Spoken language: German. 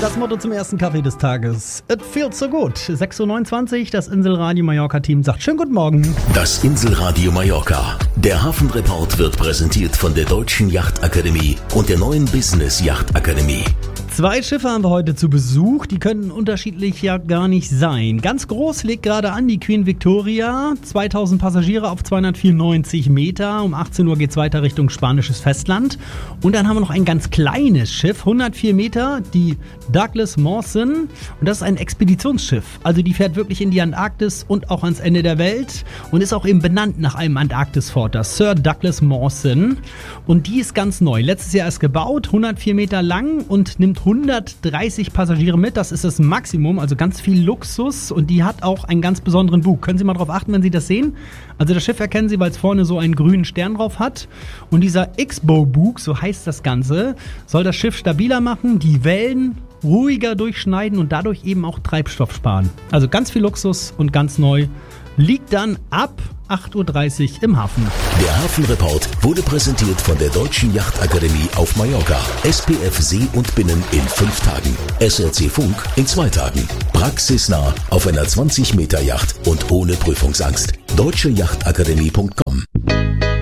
Das Motto zum ersten Kaffee des Tages. It feels so good. 6.29 Uhr, das Inselradio Mallorca-Team sagt schönen guten Morgen. Das Inselradio Mallorca. Der Hafenreport wird präsentiert von der Deutschen Yachtakademie und der neuen Business Yachtakademie. 2 Schiffe haben wir heute zu Besuch, die könnten unterschiedlich ja gar nicht sein. Ganz groß legt gerade an die Queen Victoria, 2000 Passagiere auf 294 Meter. Um 18 Uhr geht es weiter Richtung spanisches Festland. Und dann haben wir noch ein ganz kleines Schiff, 104 Meter, die Douglas Mawson. Und das ist ein Expeditionsschiff. Also die fährt wirklich in die Antarktis und auch ans Ende der Welt und ist auch eben benannt nach einem Antarktisforscher, Sir Douglas Mawson. Und die ist ganz neu. Letztes Jahr erst gebaut, 104 Meter lang und nimmt 130 Passagiere mit, das ist das Maximum, also ganz viel Luxus und die hat auch einen ganz besonderen Bug. Können Sie mal drauf achten, wenn Sie das sehen? Also das Schiff erkennen Sie, weil es vorne so einen grünen Stern drauf hat und dieser X-Bow-Bug, so heißt das Ganze, soll das Schiff stabiler machen, die Wellen ruhiger durchschneiden und dadurch eben auch Treibstoff sparen. Also ganz viel Luxus und ganz neu. Liegt dann ab 8.30 Uhr im Hafen. Der Hafenreport wurde präsentiert von der Deutschen Yachtakademie auf Mallorca. SPF See und Binnen in 5 Tagen. SRC Funk in 2 Tagen. Praxisnah auf einer 20 Meter Yacht und ohne Prüfungsangst. deutscheyachtakademie.com